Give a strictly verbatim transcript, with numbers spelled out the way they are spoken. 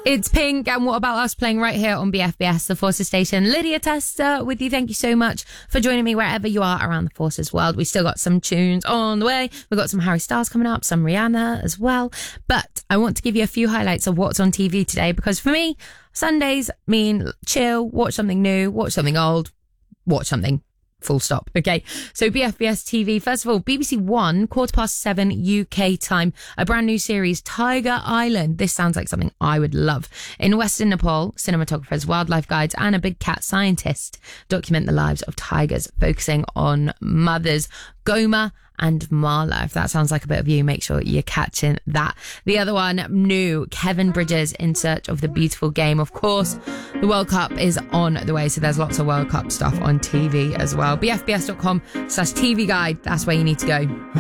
It's Pink, and What About Us playing right here on B F B S, the Forces Station. Lydia Tester with you. Thank you so much for joining me wherever you are around the Forces world. We still got some tunes on the way. We've got some Harry Styles coming up, some Rihanna as well. But I want to give you a few highlights of what's on T V today, because for me, Sundays mean chill, watch something new, watch something old, watch something. Full stop. Okay. So B F B S T V. First of all, B B C One, quarter past seven U K time. A brand new series, Tiger Island. This sounds like something I would love. In Western Nepal, cinematographers, wildlife guides, and a big cat scientist document the lives of tigers, focusing on mothers Goma and Marla. If that sounds like a bit of you, make sure you're catching that. The other one, new, Kevin Bridges in Search of the Beautiful Game. Of course, the World Cup is on the way, so there's lots of World Cup stuff on T V as well. B F B S dot com slash T V guide. That's where you need to go.